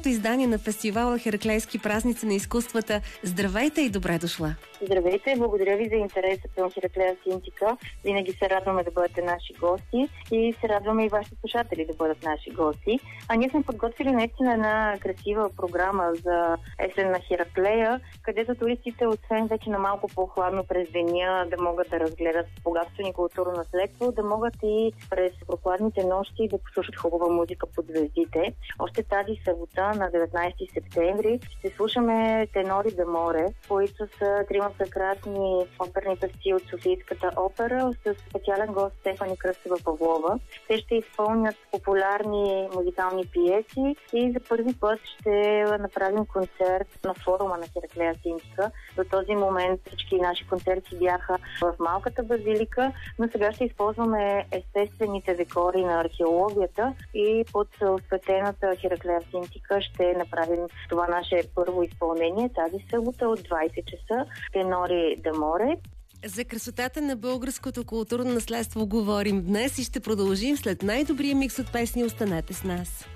второто издание на фестивала Хераклейски празници на изкуствата. Здравейте и добре дошла! Здравейте, благодаря ви за интереса към Хераклея Синтика. Винаги се радваме да бъдете наши гости и се радваме и вашите слушатели да бъдат наши гости. А ние сме подготвили наистина една красива програма за есен на Хераклея, където туристите, освен вече на малко по-хладно през деня, да могат да разгледат богатството ни културно наследство, да могат и през прохладните нощи да послушат хубава музика под звездите. Още тази събота на 19 септември ще слушаме тенори d'Amore, които са трима прекрасни оперни певци от Софийската опера с специален гост Стефани Кръстева-Павлова. Те ще изпълнят популярни музикални пиеси и за първи път ще направим концерт на форума на Хераклея Синтика. До този момент всички наши концерти бяха в малката базилика, но сега ще използваме естествените декори на археологията и под осветената Хераклея Синтика ще направим това наше първо изпълнение тази събота от 20 часа. Тенори d'Amore. За красотата на българското културно наследство говорим днес и ще продължим след най-добрия микс от песни. Останете с нас.